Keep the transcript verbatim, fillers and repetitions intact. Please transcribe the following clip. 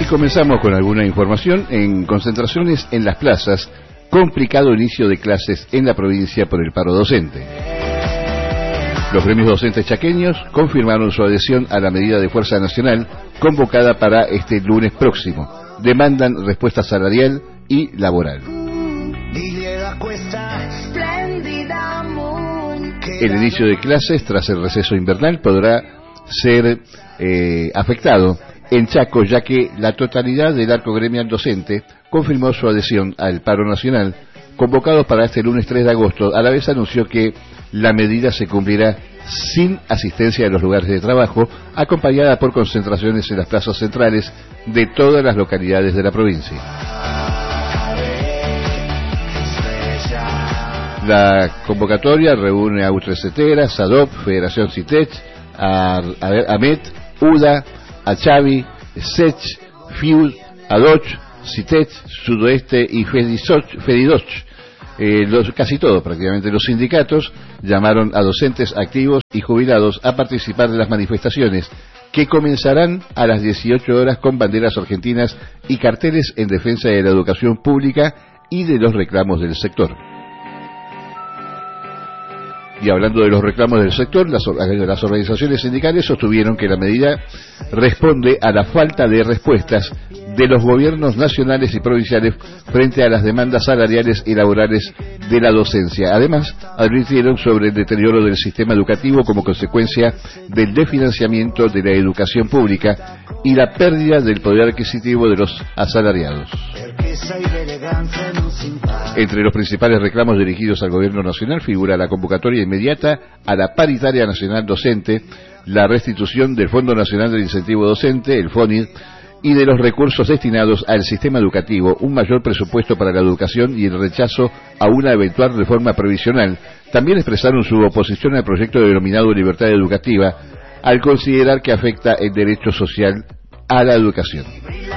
comenzamos con alguna información. En concentraciones en las plazas, complicado inicio de clases en la provincia por el paro docente. Los gremios docentes chaqueños confirmaron su adhesión a la medida de fuerza nacional convocada para este lunes próximo. Demandan respuesta salarial y laboral. El inicio de clases tras el receso invernal podrá ser eh, afectado en Chaco, ya que la totalidad del arco gremial docente confirmó su adhesión al paro nacional convocado para este lunes tres de agosto. A la vez anunció que la medida se cumplirá sin asistencia a los lugares de trabajo, acompañada por concentraciones en las plazas centrales de todas las localidades de la provincia. La convocatoria reúne a Utrecetera, SADOP, Federación CITECH, a, a, AMET, UDA, ACHAVI, SECH, FIUD, ADOCH, CITECH, Sudoeste y FEDIDOCH. Eh, los, casi todo, prácticamente, los sindicatos llamaron a docentes activos y jubilados a participar de las manifestaciones que comenzarán a las dieciocho horas con banderas argentinas y carteles en defensa de la educación pública y de los reclamos del sector. Y hablando de los reclamos del sector, las, las organizaciones sindicales sostuvieron que la medida responde a la falta de respuestas de los gobiernos nacionales y provinciales frente a las demandas salariales y laborales de la docencia. Además, advirtieron sobre el deterioro del sistema educativo como consecuencia del desfinanciamiento de la educación pública y la pérdida del poder adquisitivo de los asalariados. Entre los principales reclamos dirigidos al gobierno nacional figura la convocatoria inmediata a la paritaria nacional docente, la restitución del Fondo Nacional del Incentivo Docente, el FONID, y de los recursos destinados al sistema educativo, un mayor presupuesto para la educación y el rechazo a una eventual reforma previsional. También expresaron su oposición al proyecto denominado Libertad Educativa, al considerar que afecta el derecho social a la educación.